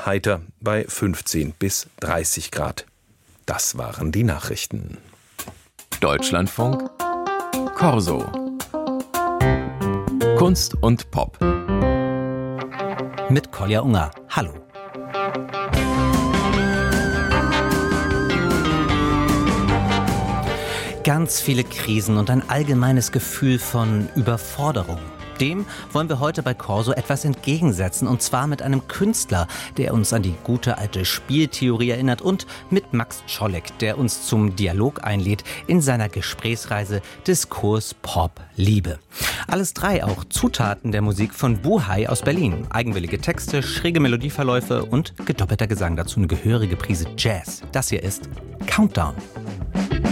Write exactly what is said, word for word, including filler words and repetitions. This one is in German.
heiter bei fünfzehn bis dreißig Grad. Das waren die Nachrichten. Deutschlandfunk Corso. Kunst und Pop. Mit Kolja Unger. Hallo. Ganz viele Krisen und ein allgemeines Gefühl von Überforderung. Dem wollen wir heute bei Corso etwas entgegensetzen, und zwar mit einem Künstler, der uns an die gute alte Spieltheorie erinnert, und mit Max Czolek, der uns zum Dialog einlädt in seiner Gesprächsreise Diskurs Pop Liebe. Alles drei auch Zutaten der Musik von Buhai aus Berlin. Eigenwillige Texte, schräge Melodieverläufe und gedoppelter Gesang, dazu eine gehörige Prise Jazz. Das hier ist Countdown.